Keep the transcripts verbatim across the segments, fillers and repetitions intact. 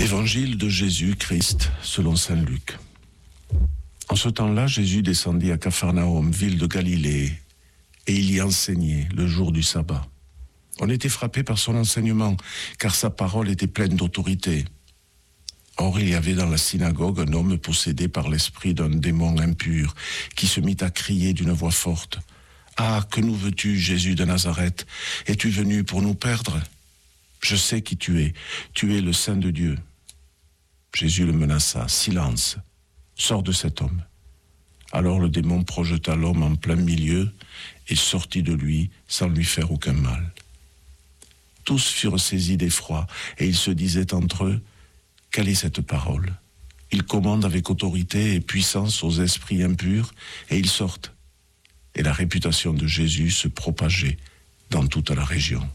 Évangile de Jésus-Christ selon saint Luc. En ce temps-là, Jésus descendit à Capharnaüm, ville de Galilée, et il y enseignait le jour du sabbat. On était frappé par son enseignement, car sa parole était pleine d'autorité. Or, il y avait dans la synagogue un homme possédé par l'esprit d'un démon impur, qui se mit à crier d'une voix forte. « Ah, que nous veux-tu, Jésus de Nazareth? Es-tu venu pour nous perdre? Je sais qui tu es, tu es le Saint de Dieu. » Jésus le menaça. « Silence, sors de cet homme. » Alors le démon projeta l'homme en plein milieu et sortit de lui sans lui faire aucun mal. Tous furent saisis d'effroi et ils se disaient entre eux, « Quelle est cette parole? Il commande avec autorité et puissance aux esprits impurs et ils sortent. » Et la réputation de Jésus se propageait dans toute la région.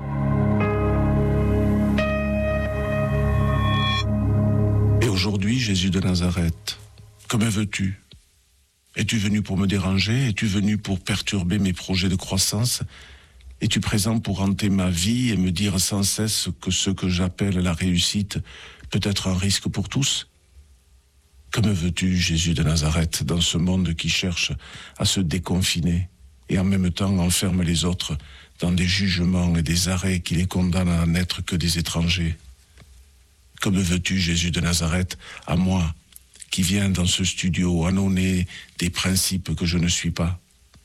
Et aujourd'hui, Jésus de Nazareth, que me veux-tu? Es-tu venu pour me déranger? Es-tu venu pour perturber mes projets de croissance? Es-tu présent pour hanter ma vie et me dire sans cesse que ce que j'appelle la réussite peut être un risque pour tous? Que me veux-tu, Jésus de Nazareth, dans ce monde qui cherche à se déconfiner et en même temps enferme les autres dans des jugements et des arrêts qui les condamnent à n'être que des étrangers? Que me veux-tu, Jésus de Nazareth, à moi, qui viens dans ce studio annoncer des principes que je ne suis pas?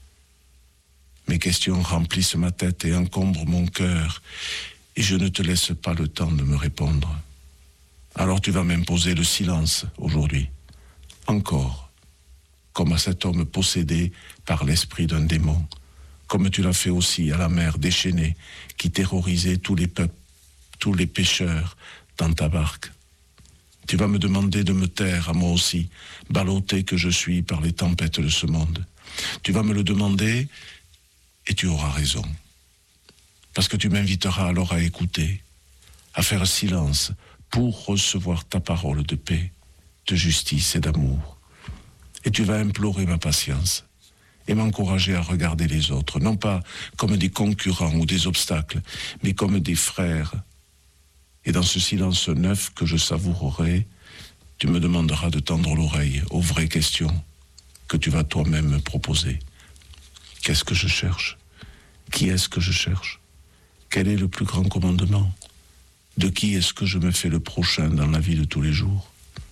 Mes questions remplissent ma tête et encombrent mon cœur, et je ne te laisse pas le temps de me répondre. Alors tu vas m'imposer le silence aujourd'hui, encore, comme à cet homme possédé par l'esprit d'un démon, comme tu l'as fait aussi à la mer déchaînée qui terrorisait tous les peuples, tous les pécheurs dans ta barque. Tu vas me demander de me taire à moi aussi, ballotté que je suis par les tempêtes de ce monde. Tu vas me le demander et tu auras raison. Parce que tu m'inviteras alors à écouter, à faire silence pour recevoir ta parole de paix, de justice et d'amour. Et tu vas implorer ma patience et m'encourager à regarder les autres, non pas comme des concurrents ou des obstacles, mais comme des frères. Et dans ce silence neuf que je savourerai, tu me demanderas de tendre l'oreille aux vraies questions que tu vas toi-même me proposer. Qu'est-ce que je cherche? Qui est-ce que je cherche? Quel est le plus grand commandement? De qui est-ce que je me fais le prochain dans la vie de tous les jours?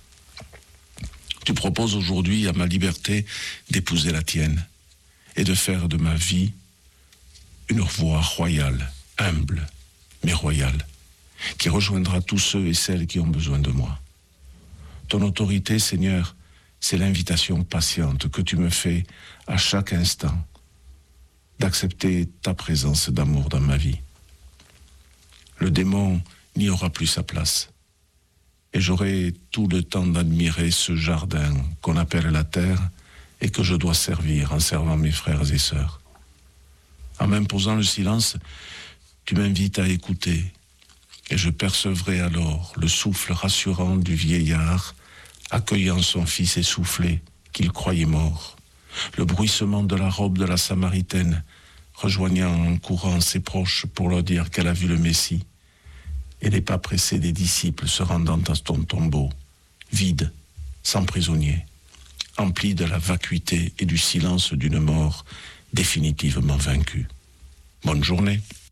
Tu proposes aujourd'hui à ma liberté d'épouser la tienne et de faire de ma vie une voie royale, humble, mais royale, qui rejoindra tous ceux et celles qui ont besoin de moi. Ton autorité, Seigneur, c'est l'invitation patiente que tu me fais à chaque instant d'accepter ta présence d'amour dans ma vie. Le démon n'y aura plus sa place, et j'aurai tout le temps d'admirer ce jardin qu'on appelle la terre et que je dois servir en servant mes frères et sœurs. En m'imposant le silence, tu m'invites à écouter, et je percevrai alors le souffle rassurant du vieillard accueillant son fils essoufflé qu'il croyait mort, le bruissement de la robe de la Samaritaine rejoignant en courant ses proches pour leur dire qu'elle a vu le Messie, et les pas pressés des disciples se rendant à ton tombeau, vide, sans prisonnier, empli de la vacuité et du silence d'une mort définitivement vaincue. Bonne journée.